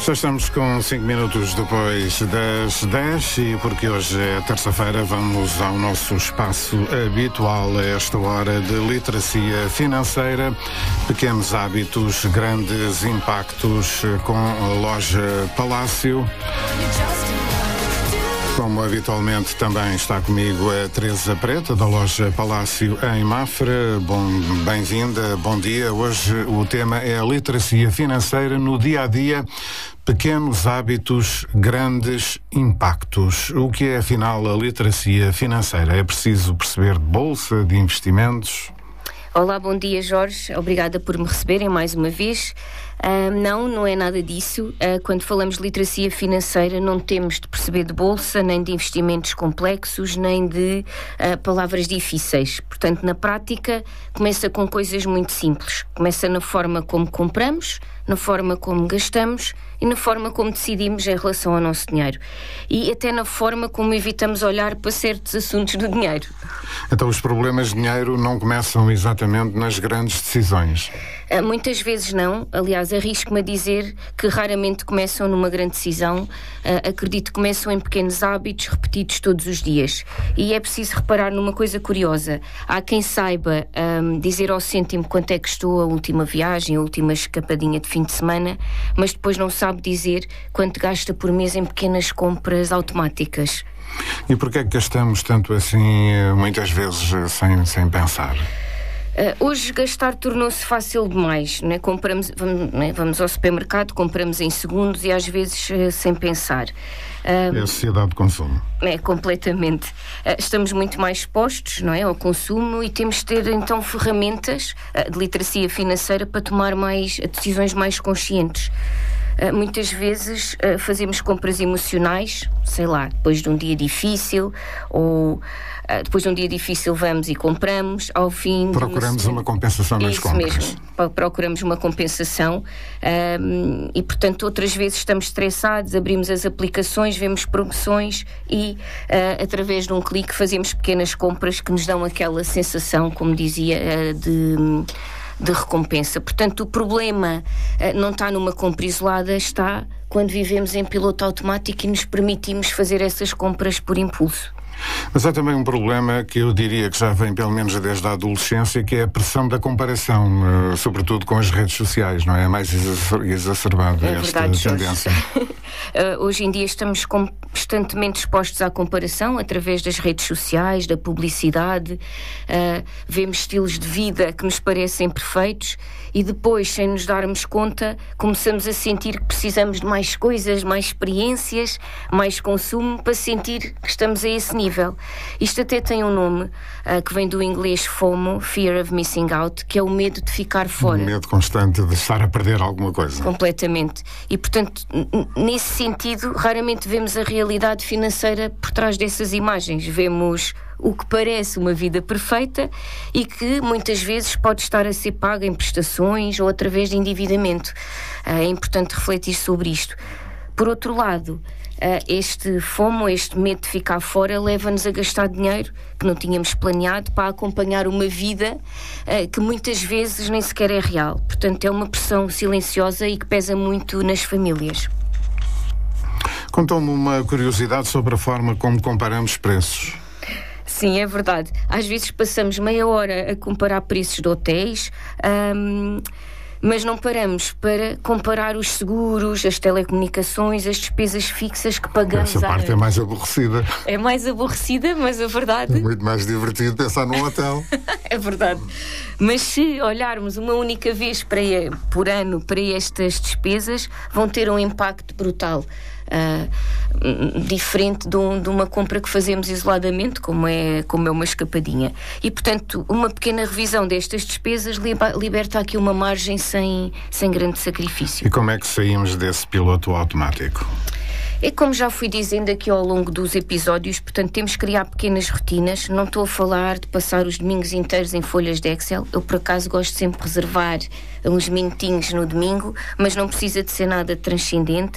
Já estamos com 5 minutos depois das 10 e porque hoje é terça-feira vamos ao nosso espaço habitual a esta hora de literacia financeira. Pequenos hábitos, grandes impactos com a loja Palácio. Como habitualmente também está comigo a Teresa Preta, da loja Palácio em Mafra. Bem-vinda, bom dia. Hoje o tema é a literacia financeira no dia-a-dia. Pequenos hábitos, grandes impactos. O que é, afinal, a literacia financeira? É preciso perceber de bolsa, de investimentos? Olá, bom dia, Jorge. Obrigada por me receberem mais uma vez. Não é nada disso. Quando falamos de literacia financeira, não temos de perceber de bolsa, nem de investimentos complexos, nem de palavras difíceis. Portanto, na prática, começa com coisas muito simples. Começa na forma como compramos, na forma como gastamos e na forma como decidimos em relação ao nosso dinheiro. E até na forma como evitamos olhar para certos assuntos do dinheiro. Então, os problemas de dinheiro não começam exatamente nas grandes decisões? Muitas vezes não. Aliás, arrisco-me a dizer que raramente começam numa grande decisão. Acredito que começam em pequenos hábitos repetidos todos os dias. E é preciso reparar numa coisa curiosa. Há quem saiba dizer ao cêntimo quanto é que custou a última viagem, a última escapadinha de fim de semana, mas depois não sabe dizer quanto gasta por mês em pequenas compras automáticas. E porquê é que gastamos tanto assim, muitas vezes, sem pensar? Hoje gastar tornou-se fácil demais, né? Vamos ao supermercado, compramos em segundos e às vezes sem pensar. É a sociedade de consumo. Completamente. Estamos muito mais expostos, não é, ao consumo e temos de ter então ferramentas de literacia financeira para tomar decisões mais conscientes. Muitas vezes fazemos compras emocionais, sei lá, depois de um dia difícil, ou depois de um dia difícil vamos e compramos, ao fim... Procuramos uma compensação nas compras. Isso mesmo, procuramos uma compensação e, portanto, outras vezes estamos estressados, abrimos as aplicações, vemos promoções e, através de um clique, fazemos pequenas compras que nos dão aquela sensação, como dizia, de recompensa. Portanto, o problema não está numa compra isolada, está quando vivemos em piloto automático e nos permitimos fazer essas compras por impulso. Mas há também um problema que eu diria que já vem pelo menos desde a adolescência, que é a pressão da comparação, sobretudo com as redes sociais, não é? É mais exacerbado esta tendência. Hoje em dia estamos constantemente expostos à comparação através das redes sociais, da publicidade, vemos estilos de vida que nos parecem perfeitos e depois, sem nos darmos conta, começamos a sentir que precisamos de mais coisas, mais experiências, mais consumo para sentir que estamos a esse nível. Isto até tem um nome que vem do inglês FOMO, Fear of Missing Out, que é o medo de ficar fora. O medo constante de estar a perder alguma coisa. Completamente. E, portanto, nesse sentido, raramente vemos a realidade financeira por trás dessas imagens. Vemos o que parece uma vida perfeita e que muitas vezes pode estar a ser paga em prestações ou através de endividamento. É importante refletir sobre isto. Por outro lado, este FOMO, este medo de ficar fora, leva-nos a gastar dinheiro que não tínhamos planeado para acompanhar uma vida que muitas vezes nem sequer é real. Portanto, é uma pressão silenciosa e que pesa muito nas famílias. Contou-me uma curiosidade sobre a forma como comparamos preços. Sim, é verdade. Às vezes passamos meia hora a comparar preços de hotéis, mas não paramos para comparar os seguros, as telecomunicações, as despesas fixas que pagamos. Essa parte é mais aborrecida. É mais aborrecida, mas a verdade... É muito mais divertido pensar num hotel. É verdade. Mas se olharmos uma única vez por ano para estas despesas, vão ter um impacto brutal. Diferente de uma compra que fazemos isoladamente, como é uma escapadinha. E, portanto, uma pequena revisão destas despesas liberta aqui uma margem sem grande sacrifício. E como é que saímos desse piloto automático? É como já fui dizendo aqui ao longo dos episódios, portanto, temos que criar pequenas rotinas. Não estou a falar de passar os domingos inteiros em folhas de Excel. Eu, por acaso, gosto sempre de reservar uns minutinhos no domingo, mas não precisa de ser nada transcendente.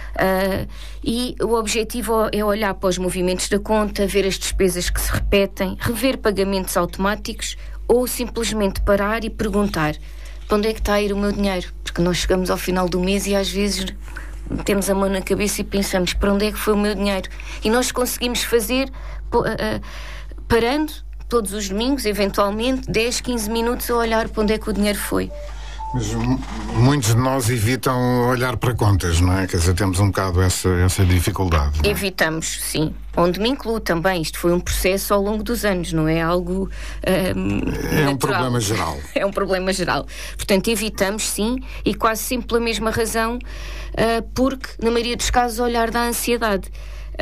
E o objetivo é olhar para os movimentos da conta, ver as despesas que se repetem, rever pagamentos automáticos ou simplesmente parar e perguntar: para onde é que está a ir o meu dinheiro? Porque nós chegamos ao final do mês e às vezes metemos a mão na cabeça e pensamos, para onde é que foi o meu dinheiro? E nós conseguimos fazer, parando todos os domingos, eventualmente, 10, 15 minutos a olhar para onde é que o dinheiro foi. Mas muitos de nós evitam olhar para contas, não é? Quer dizer, temos um bocado essa dificuldade. Não é? Evitamos, sim. Onde me incluo também. Isto foi um processo ao longo dos anos, não é algo É natural. um problema geral. É um problema geral. Portanto, evitamos, sim, e quase sempre pela mesma razão, porque, na maioria dos casos, olhar dá ansiedade.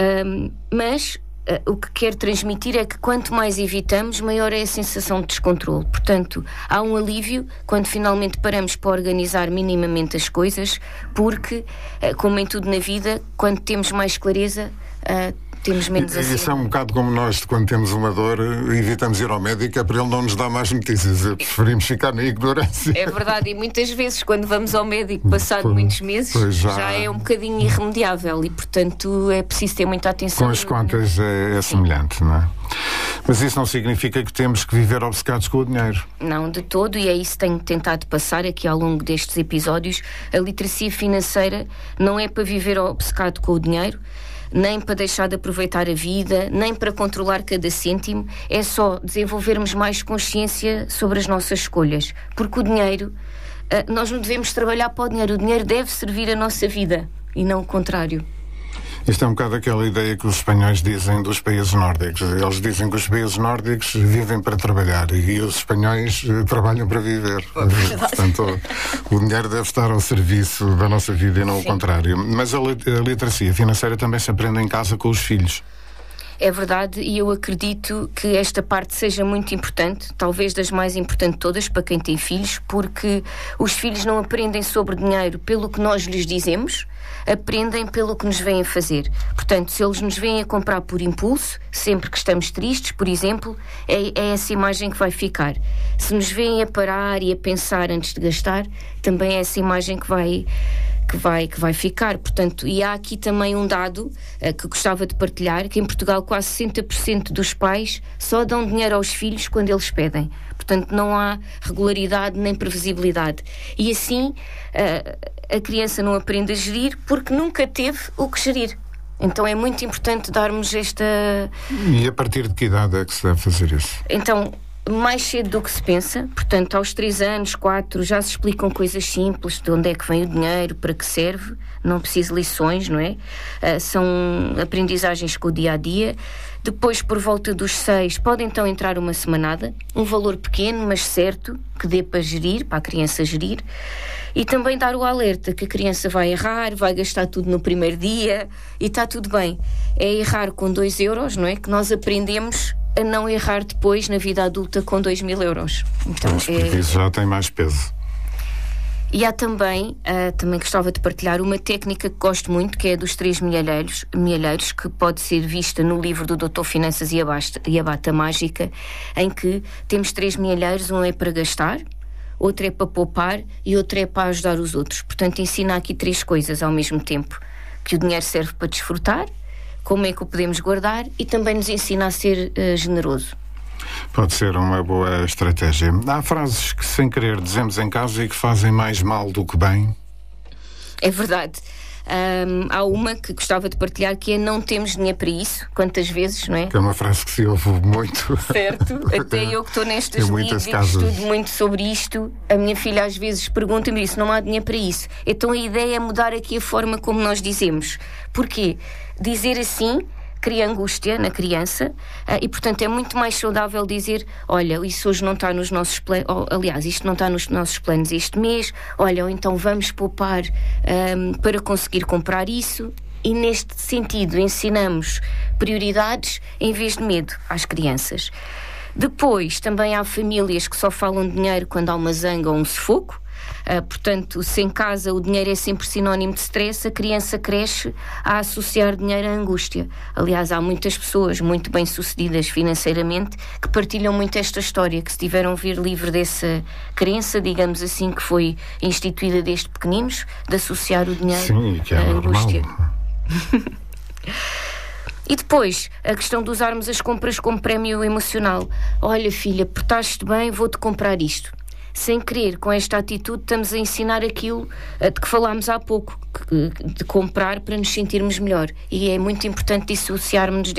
Mas o que quero transmitir é que quanto mais evitamos, maior é a sensação de descontrole. Portanto, há um alívio quando finalmente paramos para organizar minimamente as coisas, porque, como em tudo na vida, quando temos mais clareza, temos menos ansiedade. Isso é um bocado como nós, quando temos uma dor, evitamos ir ao médico, é para ele não nos dar mais notícias. Preferimos ficar na ignorância. É verdade, e muitas vezes quando vamos ao médico, passado muitos meses, já é um bocadinho irremediável e, portanto, é preciso ter muita atenção. Com as contas é semelhante, não é? Mas isso não significa que temos que viver obcecados com o dinheiro. Não, de todo, e é isso que tenho tentado passar aqui ao longo destes episódios. A literacia financeira não é para viver obcecado com o dinheiro, nem para deixar de aproveitar a vida, nem para controlar cada cêntimo. É só desenvolvermos mais consciência sobre as nossas escolhas, porque o dinheiro, nós não devemos trabalhar para o dinheiro deve servir a nossa vida e não o contrário. Isto é um bocado aquela ideia que os espanhóis dizem dos países nórdicos. Eles dizem que os países nórdicos vivem para trabalhar e os espanhóis trabalham para viver. Portanto, o dinheiro deve estar ao serviço da nossa vida e não o contrário. Mas a literacia financeira também se aprende em casa com os filhos. É verdade, e eu acredito que esta parte seja muito importante, talvez das mais importantes de todas para quem tem filhos, porque os filhos não aprendem sobre dinheiro pelo que nós lhes dizemos, aprendem pelo que nos vêm a fazer. Portanto, se eles nos vêm a comprar por impulso, sempre que estamos tristes, por exemplo, é essa imagem que vai ficar. Se nos vêm a parar e a pensar antes de gastar, também é essa imagem que vai ficar. Portanto, e há aqui também um dado que gostava de partilhar, que em Portugal quase 60% dos pais só dão dinheiro aos filhos quando eles pedem. Portanto, não há regularidade nem previsibilidade. E assim, a criança não aprende a gerir porque nunca teve o que gerir. Então é muito importante darmos esta... E a partir de que idade é que se deve fazer isso? Então, mais cedo do que se pensa, portanto, aos 3 anos, 4, já se explicam coisas simples, de onde é que vem o dinheiro, para que serve, não precisa de lições, não é? São aprendizagens com o dia-a-dia. Depois, por volta dos 6, pode então entrar uma semanada, um valor pequeno, mas certo, que dê para gerir, para a criança gerir. E também dar o alerta que a criança vai errar, vai gastar tudo no primeiro dia, e está tudo bem. É errar com 2 euros, não é? Que nós aprendemos a não errar depois na vida adulta com 2.000 euros. Então, porque isso já tem mais peso. E há também gostava de partilhar uma técnica que gosto muito, que é dos 3 mielheiros, que pode ser vista no livro do Dr. Finanças e a Bata Mágica, em que temos 3 mielheiros, um é para gastar, outro é para poupar e outro é para ajudar os outros. Portanto, ensina aqui 3 coisas ao mesmo tempo, que o dinheiro serve para desfrutar, como é que o podemos guardar e também nos ensina a ser generoso. Pode ser uma boa estratégia. Há frases que sem querer dizemos em casa e que fazem mais mal do que bem? É verdade. Há uma que gostava de partilhar, que é: não temos dinheiro para isso. Quantas vezes, não é? Que é uma frase que se ouve muito. Certo. Até eu que estou nestas ligas e que estudo muito sobre isto, a minha filha às vezes pergunta-me isso: não há dinheiro para isso. Então a ideia é mudar aqui a forma como nós dizemos. Porquê? Dizer assim cria angústia na criança e, portanto, é muito mais saudável dizer: olha, isso hoje não está nos nossos planos, aliás, isto não está nos nossos planos este mês, olha, ou então vamos poupar para conseguir comprar isso. E neste sentido ensinamos prioridades em vez de medo às crianças. Depois também há famílias que só falam de dinheiro quando há uma zanga ou um sufoco. Portanto, se em casa o dinheiro é sempre sinónimo de stress, a criança cresce a associar dinheiro à angústia. Aliás, há muitas pessoas muito bem-sucedidas financeiramente que partilham muito esta história, que se tiveram a ver livre dessa crença, digamos assim, que foi instituída desde pequeninos, de associar o dinheiro à angústia. E depois, a questão de usarmos as compras como prémio emocional. Olha, filha, portaste bem, vou-te comprar isto. sem querer, com esta atitude, estamos a ensinar aquilo de que falámos há pouco, de comprar para nos sentirmos melhor. E é muito importante dissociarmos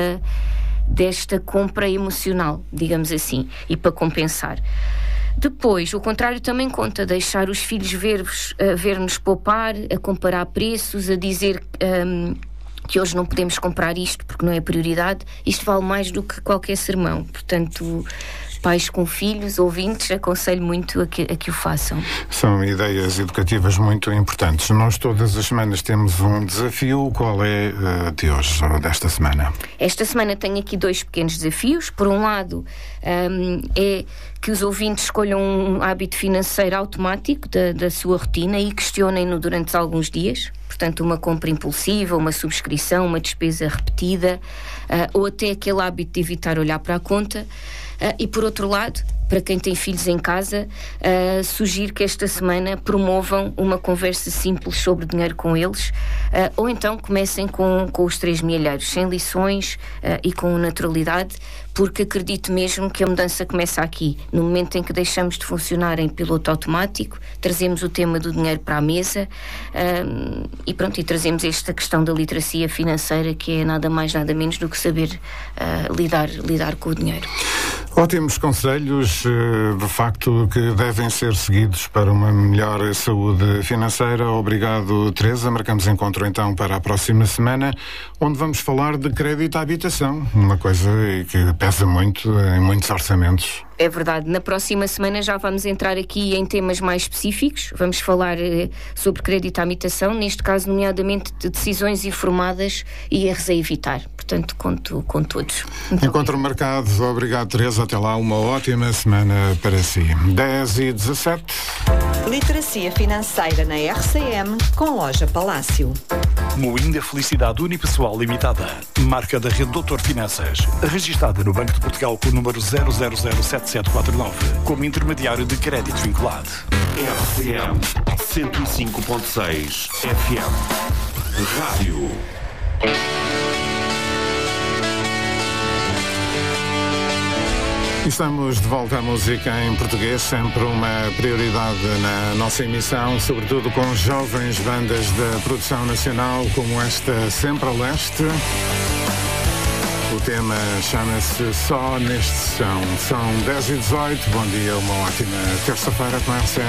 desta compra emocional, digamos assim, e para compensar. Depois, o contrário também conta, deixar os filhos ver-nos poupar, a comparar preços, a dizer que hoje não podemos comprar isto porque não é prioridade. Isto vale mais do que qualquer sermão. Portanto, pais com filhos, ouvintes, aconselho muito a que o façam. São ideias educativas muito importantes. Nós todas as semanas temos um desafio. Qual é de hoje, ou desta semana? Esta semana tenho aqui 2 pequenos desafios. Por um lado, é que os ouvintes escolham um hábito financeiro automático da sua rotina e questionem-no durante alguns dias. Portanto, uma compra impulsiva, uma subscrição, uma despesa repetida, ou até aquele hábito de evitar olhar para a conta. E por outro lado, para quem tem filhos em casa, sugiro que esta semana promovam uma conversa simples sobre dinheiro com eles, ou então comecem com os 3 milheiros, sem lições e com naturalidade, porque acredito mesmo que a mudança começa aqui, no momento em que deixamos de funcionar em piloto automático, trazemos o tema do dinheiro para a mesa e trazemos esta questão da literacia financeira, que é nada mais, nada menos do que saber lidar com o dinheiro. Ótimos conselhos, de facto, que devem ser seguidos para uma melhor saúde financeira. Obrigado, Teresa. Marcamos encontro então para a próxima semana, onde vamos falar de crédito à habitação, uma coisa que pesa muito em muitos orçamentos. É verdade. Na próxima semana já vamos entrar aqui em temas mais específicos. Vamos falar sobre crédito à habitação, neste caso, nomeadamente, de decisões informadas e erros a evitar. Portanto, conto com todos. Encontro marcado. Obrigado, Teresa. Até lá, uma ótima semana para si. 10h17. Literacia financeira na RCM com Loja Palácio. Moinda Felicidade Unipessoal Limitada, marca da rede Doutor Finanças, registada no Banco de Portugal com o número 0007749, como intermediário de crédito vinculado. RCM 105.6 FM Rádio. Estamos de volta à música em português, sempre uma prioridade na nossa emissão, sobretudo com jovens bandas da produção nacional como esta Sempre a Leste. O tema chama-se Só Neste Chão. São 10h18, bom dia, uma ótima terça-feira com a RCM.